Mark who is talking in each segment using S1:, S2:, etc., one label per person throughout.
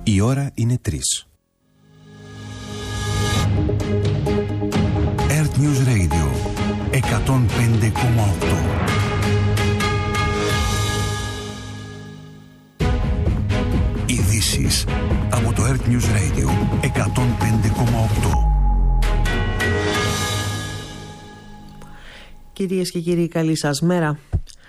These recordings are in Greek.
S1: Η ώρα είναι 3.
S2: Earth News Radio 105,8. Ειδήσεις από το Earth News Radio 105,8.
S3: Κυρίες και κύριοι, καλή σας μέρα.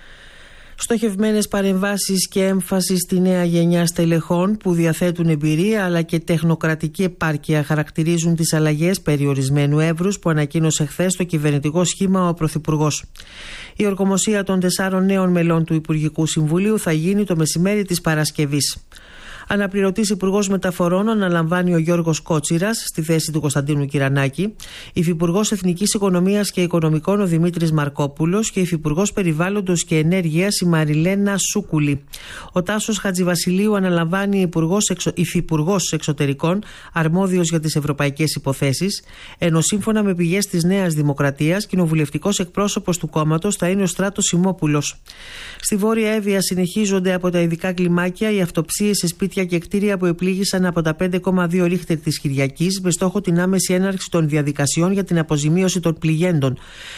S3: Στοχευμένες παρεμβάσεις και έμφαση στη νέα γενιά στελεχών που διαθέτουν εμπειρία αλλά και τεχνοκρατική επάρκεια χαρακτηρίζουν τις αλλαγές περιορισμένου εύρους που ανακοίνωσε χθες το κυβερνητικό σχήμα ο Πρωθυπουργός. Η ορκομοσία των 4 νέων μελών του Υπουργικού Συμβουλίου θα γίνει το μεσημέρι της Παρασκευής. Αναπληρωτής Υπουργός Μεταφορών αναλαμβάνει ο Γιώργος Κότσιρας στη θέση του Κωνσταντίνου Κυρανάκη, Υφυπουργός Εθνικής Οικονομίας και Οικονομικών ο Δημήτρης Μαρκόπουλος και Υφυπουργός Περιβάλλοντος και Ενέργειας η Μαριλένα Σούκουλη. Ο Τάσος Χατζηβασιλείου αναλαμβάνει Υφυπουργός Εξωτερικών, αρμόδιος για τις ευρωπαϊκές υποθέσεις, ενώ σύμφωνα με πηγές της Νέας Δημοκρατίας, κοινοβουλευτικός εκπρόσωπος του κόμματος θα είναι ο Στράτος Σιμόπουλος. Στη Βόρεια Εύβοια συνεχίζονται από τα ειδικά κλιμάκια οι αυτοψίες σε σπίτια και κτίρια που επλήγησαν από τα 5,2 ρίχτερ της Κυριακής με στόχο την άμεση έναρξη των διαδικασιών για την αποζημίωση των πληγέντων.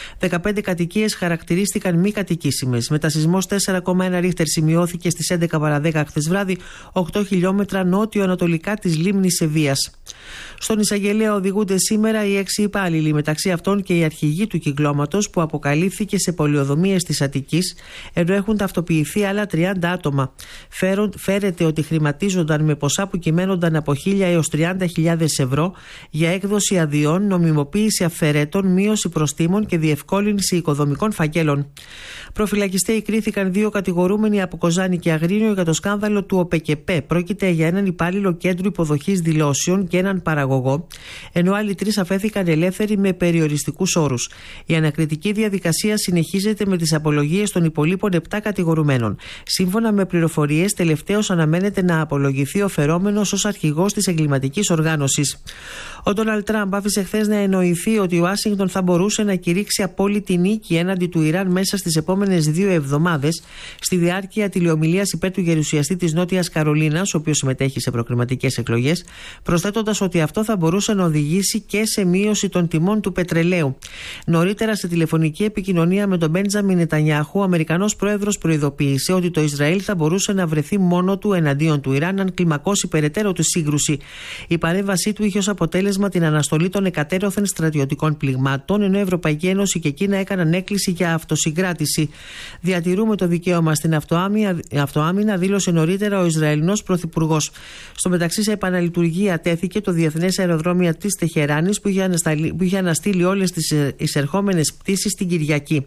S3: 15 κατοικίες χαρακτηρίστηκαν μη κατοικήσιμες. Μετασεισμός 4,1 ρίχτερ σημειώθηκε στις 11 παρα 10 χθες βράδυ, 8 χιλιόμετρα νότιο-ανατολικά της λίμνης Ευβοίας. Στον εισαγγελέα οδηγούνται σήμερα οι 6 υπάλληλοι, μεταξύ αυτών και η αρχηγοί του κυκλώματος που αποκαλύφθηκε σε πολεοδομίες της Αττικής, ενώ έχουν ταυτοποιηθεί άλλα 30 άτομα. Φέρεται ότι χρηματίζονταν με ποσά που κυμαίνονταν από 1.000 έως 30.000 ευρώ για έκδοση αδειών, νομιμοποίηση αφαιρέτων, μείωση προστίμων και διευκόλυνση οικοδομικών φακέλων. Προφυλακιστέοι κρίθηκαν 2 κατηγορούμενοι από Κοζάνη και Αγρίνιο για το σκάνδαλο του ΟΠΕΚΕΠΕ. Πρόκειται για έναν υπάλληλο κέντρου υποδοχής δηλώσεων και έναν παραγωγό, ενώ άλλοι 3 αφέθηκαν ελεύθεροι με περιοριστικούς όρους. Η ανακριτική διαδικασία συνεχίζεται με τις απολογίες των υπολείπων 7 κατηγορουμένων. Σύμφωνα με πληροφορίες, τελευταίος αναμένεται να απολογηθεί ο φερόμενος ως αρχηγός της εγκληματικής οργάνωσης. Ο Ντόναλντ Τραμπ άφησε χθες να εννοηθεί ότι η Ουάσιγκτον θα μπορούσε να κηρύξει απόλυτη νίκη έναντι του Ιράν μέσα στις επόμενες 2 εβδομάδες, στη διάρκεια τηλεομιλίας υπέρ του γερουσιαστή της Νότιας Καρολίνας, ο οποίος συμμετέχει σε προκριματικές εκλογές, προσθέτοντας ότι αυτό θα μπορούσε να οδηγήσει και σε μείωση των τιμών του πετρελαίου. Νωρίτερα, σε τηλεφωνική επικοινωνία με τον Μπέντζαμιν Νετανιάχου, ο Αμερικανός πρόεδρος προειδοποίησε ότι το Ισραήλ θα μπορούσε να βρεθεί μόνο του εναντίον του Ιράν αν κλιμακώσει περαιτέρω τη σύγκρουση. Η παρέμβασή του είχε ως αποτέλεσμα την αναστολή των εκατέρωθεν στρατιωτικών πληγμάτων, ενώ η Ευρωπαϊκή Ένωση και Κίνα έκαναν έκκληση για αυτοσυγκράτηση. Διατηρούμε το δικαίωμα στην αυτοάμυνα, δήλωσε νωρίτερα ο Ισραηλινός Πρωθυπουργός. Στο μεταξύ, σε επαναλειτουργία τέθηκε το διεθνές αεροδρόμιο της Τεχεράνης που είχε αναστείλει όλες τις εισερχόμενες πτήσεις την Κυριακή.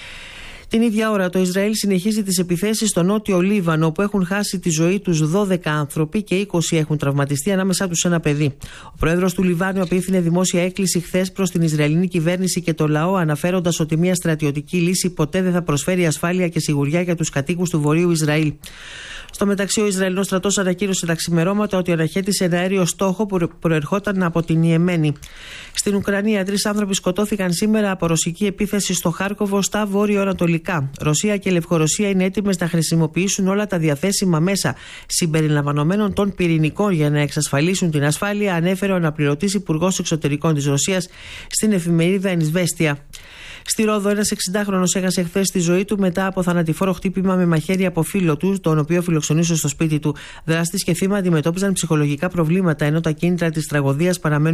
S3: Την ίδια ώρα, το Ισραήλ συνεχίζει τις επιθέσεις στο νότιο Λίβανο, όπου έχουν χάσει τη ζωή τους 12 άνθρωποι και 20 έχουν τραυματιστεί, ανάμεσά τους ένα παιδί. Ο πρόεδρος του Λιβάνου απίθυνε δημόσια έκκληση χθες προς την Ισραηλινή κυβέρνηση και το λαό, αναφέροντας ότι μια στρατιωτική λύση ποτέ δεν θα προσφέρει ασφάλεια και σιγουριά για τους κατοίκους του Βορείου Ισραήλ. Στο μεταξύ, ο Ισραηλινός στρατός ανακοίνωσε τα ξημερώματα ότι αναχέτησε ένα αέριο στόχο που προερχόταν από την Ιεμένη. Στην Ουκρανία, 3 άνθρωποι σκοτώθηκαν σήμερα από ρωσική επίθεση στο Χάρκοβο στα βόρειο-ανατολικά. Ρωσία και Λευκορωσία είναι έτοιμες να χρησιμοποιήσουν όλα τα διαθέσιμα μέσα, συμπεριλαμβανομένων των πυρηνικών, για να εξασφαλίσουν την ασφάλεια, ανέφερε ο αναπληρωτής Υπουργός Εξωτερικών της Ρωσίας στην εφημερίδα Ινσβέστια. Στη Ρόδο, ένας 60χρονος έχασε χθες τη ζωή του μετά από θανατηφόρο χτύπημα με μαχαίρι από φίλο του, τον οποίο φιλοξενούσε στο σπίτι του. Δράστης και θύμα αντιμετώπιζαν ψυχολογικά προβλήματα, ενώ τα κίνητρα της τραγωδίας παραμένουν